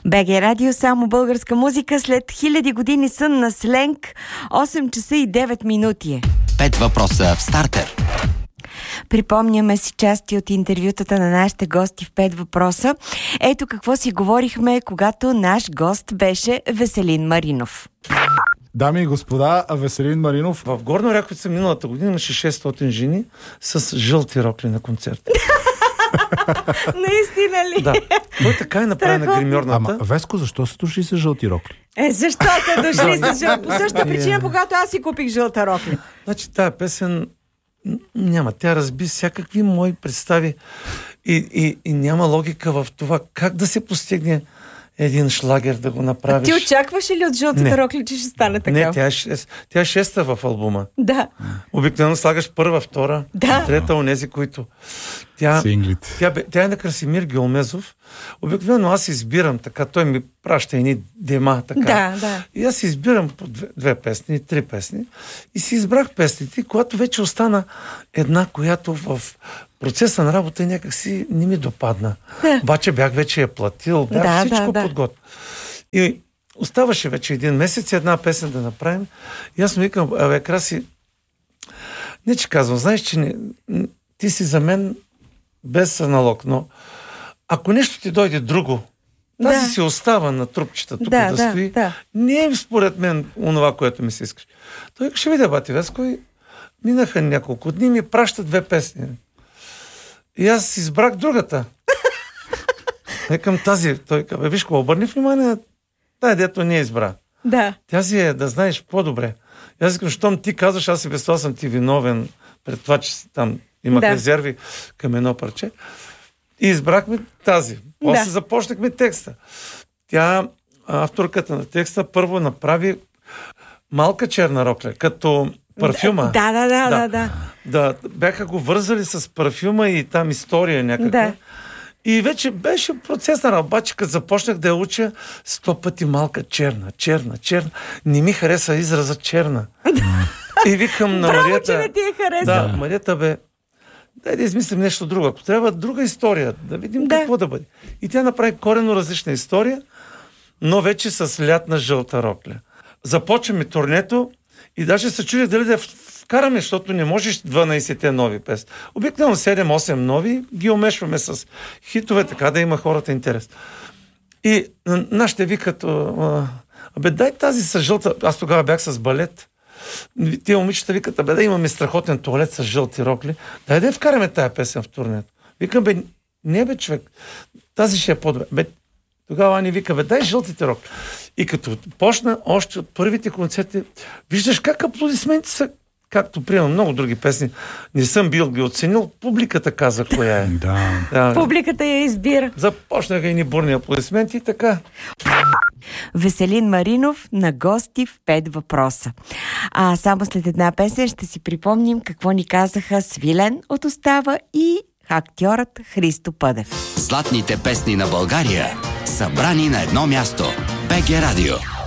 БГ Радио, само българска музика след хиляди години сън на сленг. 8 часа и 9 минути. 5 въпроса в стартер. Припомняме си части от интервютата на нашите гости в 5 въпроса. Ето какво си говорихме, когато наш гост беше Веселин Маринов. Дами и господа, Веселин Маринов. В Горна Оряховица миналата година имаше 600 жени с жълти рокли на концерт. Наистина ли? Да. Той така е направи на гримьорната. Ама, Веско, защо се дошли с жълти рокли? Защо са дошли с жълти? По същата причина, когато аз си купих жълта рокля. Значи тая песен няма. Тя разби всякакви мои представи и няма логика в това как да се постигне един шлагер да го направиш. Ти очакваш ли от жълтата рокля, че ще стане така? Не, тя е шеста в албума. Да. Обикновено слагаш първа, втора, трета, онези, които... Тя е на Красимир Геомезов. Обикновено аз избирам така, той ми праща едни дема така. Да. И аз избирам по две песни, 3 песни. И си избрах песните, когато вече остана една, която в процеса на работа някак си не ми допадна. Обаче бях вече я платил, всичко подготвил. И оставаше вече един месец една песен да направим. И аз му викам, Краси, не че казвам, знаеш, че ти си за мен без аналог, но ако нещо ти дойде друго, тази си остава на трупчета тук да стои, не е според мен онова, което ми се искаш. Той ще видя, бати Веско, и минаха няколко дни, ми праща 2 песни. И аз избрах другата. Към тази. Той казва, виж, обърни внимание на тая, дето не избра. Да. Тя си е да знаеш по-добре. И аз искам, щом ти казваш, аз и без това съм ти виновен пред това, че там имах резерви към едно парче. И избрахме тази. После започнахме текста. Тя, авторката на текста, първо направи малка черна рокля, като парфюма. Да. Бяха го вързали с парфюма и там история някаква. Да. И вече беше процес на работа, като започнах да я уча 100 пъти малка черна. Не ми хареса израза черна. И викам на Марията... Браво, че не ти е хареса. Да, Марията дай да измислим нещо друго. Ако трябва друга история, да видим какво да бъде. И тя направи коренно различна история, но вече с лятна жълта рокля. Започваме турнето и даже се чудя дали да вкараме, защото не можеш 12-те нови песни. Обикновено 7-8 нови ги умешваме с хитове, така да има хората интерес. И нашите викат, дай тази с жълта... Аз тогава бях с балет. Тия момичета викат, да имаме страхотен туалет с жълти рокли. Дай да вкараме тая песен в турнето. Викам, не човек, тази ще е по-добре. Тогава Ани вика, дай жълтите рокли. И като почна още от първите концерти, виждаш как аплодисменти са, както приемам много други песни, не съм бил ги оценил, публиката каза коя е. Да. Публиката я избира. Започнаха едни бурни аплодисменти и така. Веселин Маринов на гости в 5 въпроса. А само след една песен ще си припомним какво ни казаха Свилен от Остава и актьорът Христо Пъдев. Златните песни на България, събрани на едно място. БГ Радио.